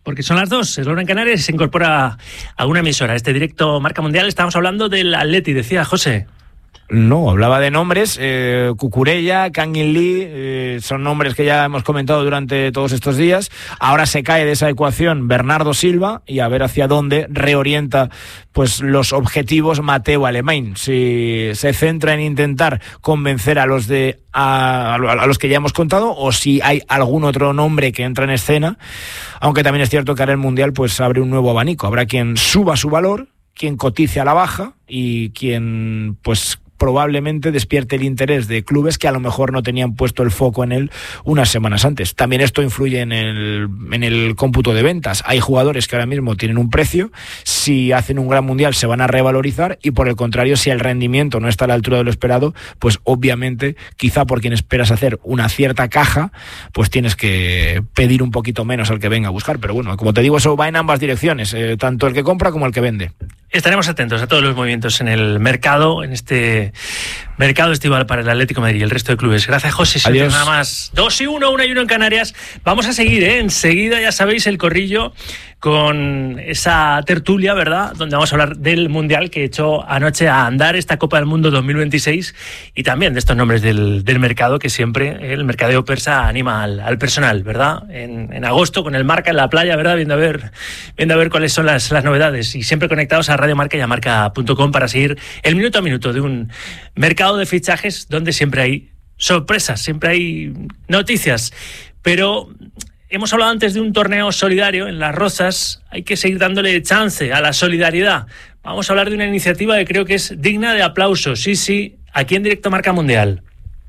porque son las 2, es la hora en Canarias y se incorpora a una emisora. Este directo Marca Mundial, estamos hablando del Atleti, decía José. No, hablaba de nombres, Cucurella, Kangin Lee, son nombres que ya hemos comentado durante todos estos días. Ahora se cae de esa ecuación Bernardo Silva y a ver hacia dónde reorienta pues los objetivos Mateu Alemany. Si se centra en intentar convencer a los que ya hemos contado, o si hay algún otro nombre que entra en escena, aunque también es cierto que ahora el Mundial pues abre un nuevo abanico. Habrá quien suba su valor, quien cotice a la baja y quien pues probablemente despierte el interés de clubes que a lo mejor no tenían puesto el foco en él unas semanas antes. También esto influye en el cómputo de ventas. Hay jugadores que ahora mismo tienen un precio, si hacen un gran mundial se van a revalorizar, y por el contrario, si el rendimiento no está a la altura de lo esperado, pues obviamente, quizá por quien esperas hacer una cierta caja, pues tienes que pedir un poquito menos al que venga a buscar. Pero bueno, como te digo, eso va en ambas direcciones, tanto el que compra como el que vende. Estaremos atentos a todos los movimientos en el mercado, en este mercado estival para el Atlético de Madrid y el resto de clubes. Gracias, José. Adiós. Nada más. 2-1, 1-1 en Canarias. Vamos a seguir, enseguida, ya sabéis, el corrillo con esa tertulia, ¿verdad?, donde vamos a hablar del Mundial que echó anoche a andar esta Copa del Mundo 2026 y también de estos nombres del mercado que siempre el mercadeo persa anima al personal, ¿verdad? En agosto con el Marca en la playa, ¿verdad?, viendo a ver cuáles son las novedades, y siempre conectados a Radio Marca y a marca.com para seguir el minuto a minuto de un mercado de fichajes donde siempre hay sorpresas, siempre hay noticias, pero hemos hablado antes de un torneo solidario en Las Rozas. Hay que seguir dándole chance a la solidaridad. Vamos a hablar de una iniciativa que creo que es digna de aplauso. Sí, aquí en directo Marca Mundial.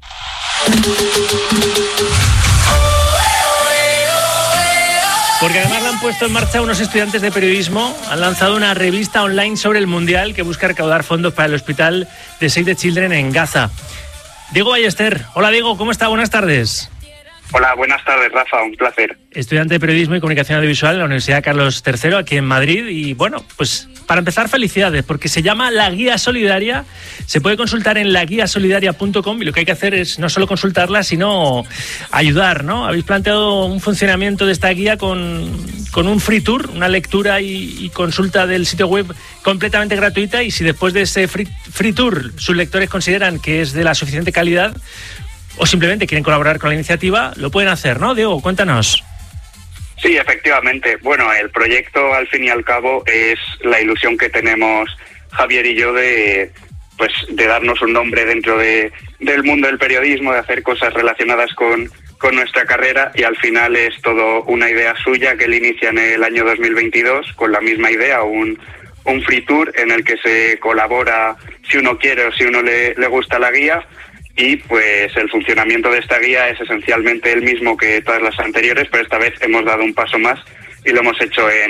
Porque además la han puesto en marcha unos estudiantes de periodismo. Han lanzado una revista online sobre el Mundial que busca recaudar fondos para el hospital de Save the Children en Gaza. Diego Ballester. Hola, Diego, ¿cómo está? Buenas tardes. Hola, buenas tardes, Rafa, un placer. Estudiante de Periodismo y Comunicación Audiovisual en la Universidad Carlos III, aquí en Madrid. Y bueno, pues para empezar, felicidades, porque se llama La Guía Solidaria. Se puede consultar en laguiasolidaria.com y lo que hay que hacer es no solo consultarla, sino ayudar, ¿no? Habéis planteado un funcionamiento de esta guía con un free tour, una lectura y consulta del sitio web completamente gratuita, y si después de ese free tour sus lectores consideran que es de la suficiente calidad o simplemente quieren colaborar con la iniciativa, lo pueden hacer, ¿no, Diego? Cuéntanos. Sí, efectivamente. Bueno, el proyecto, al fin y al cabo, es la ilusión que tenemos Javier y yo de darnos un nombre dentro del mundo del periodismo, de hacer cosas relacionadas con nuestra carrera, y al final es todo una idea suya que él inicia en el año 2022 con la misma idea, un free tour en el que se colabora si uno quiere o si uno le gusta la guía. Y pues el funcionamiento de esta guía es esencialmente el mismo que todas las anteriores, pero esta vez hemos dado un paso más y lo hemos hecho